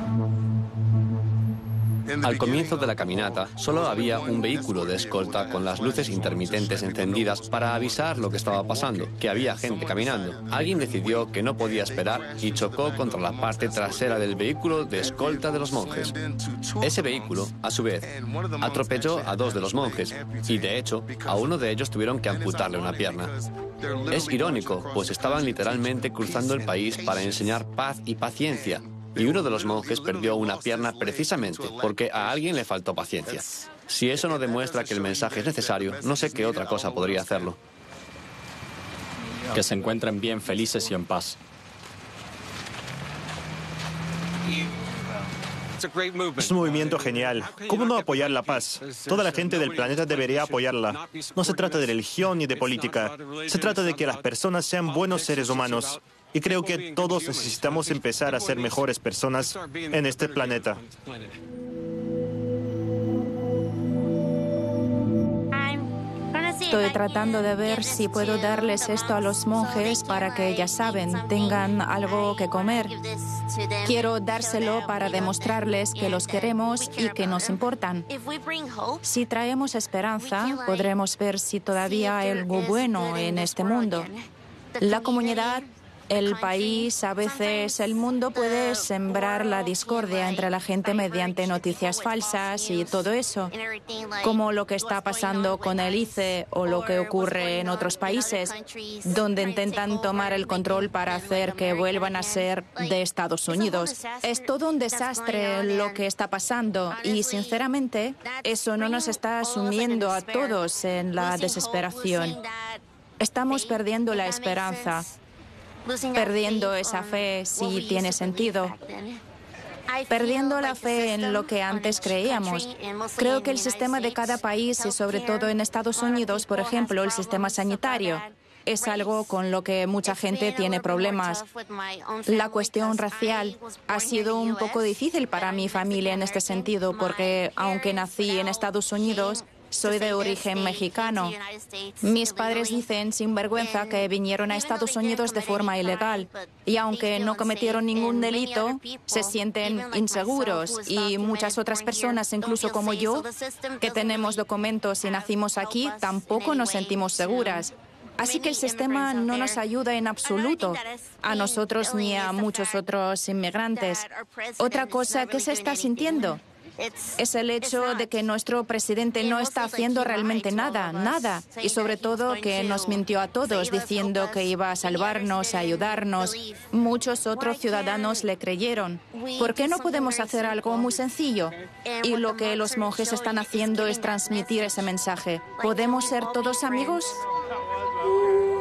Al comienzo de la caminata, solo había un vehículo de escolta con las luces intermitentes encendidas para avisar lo que estaba pasando, que había gente caminando. Alguien decidió que no podía esperar y chocó contra la parte trasera del vehículo de escolta de los monjes. Ese vehículo, a su vez, atropelló a 2 de los monjes y, de hecho, a uno de ellos tuvieron que amputarle una pierna. Es irónico, pues estaban literalmente cruzando el país para enseñar paz y paciencia. Y uno de los monjes perdió una pierna precisamente porque a alguien le faltó paciencia. Si eso no demuestra que el mensaje es necesario, no sé qué otra cosa podría hacerlo. Que se encuentren bien, felices y en paz. Es un movimiento genial. ¿Cómo no apoyar la paz? Toda la gente del planeta debería apoyarla. No se trata de religión ni de política. Se trata de que las personas sean buenos seres humanos. Y creo que todos necesitamos empezar a ser mejores personas en este planeta. Estoy tratando de ver si puedo darles esto a los monjes para que, ya saben, tengan algo que comer. Quiero dárselo para demostrarles que los queremos y que nos importan. Si traemos esperanza, podremos ver si todavía hay algo bueno en este mundo. La comunidad, el país, a veces el mundo puede sembrar la discordia entre la gente mediante noticias falsas y todo eso, como lo que está pasando con el ICE o lo que ocurre en otros países, donde intentan tomar el control para hacer que vuelvan a ser de Estados Unidos. Es todo un desastre lo que está pasando y, sinceramente, eso no nos está sumiendo a todos en la desesperación. Estamos perdiendo la esperanza. Perdiendo esa fe, si tiene sentido. Perdiendo la fe en lo que antes creíamos. Creo que el sistema de cada país, y sobre todo en Estados Unidos, por ejemplo, el sistema sanitario, es algo con lo que mucha gente tiene problemas. La cuestión racial ha sido un poco difícil para mi familia en este sentido, porque aunque nací en Estados Unidos, soy de origen mexicano. Mis padres dicen sin vergüenza que vinieron a Estados Unidos de forma ilegal y aunque no cometieron ningún delito, se sienten inseguros y muchas otras personas, incluso como yo, que tenemos documentos y nacimos aquí, tampoco nos sentimos seguras. Así que el sistema no nos ayuda en absoluto, a nosotros ni a muchos otros inmigrantes. Otra cosa que se está sintiendo es el hecho de que nuestro presidente no está haciendo realmente nada. Y sobre todo que nos mintió a todos diciendo que iba a salvarnos, a ayudarnos. Muchos otros ciudadanos le creyeron. ¿Por qué no podemos hacer algo muy sencillo? Y lo que los monjes están haciendo es transmitir ese mensaje. ¿Podemos ser todos amigos?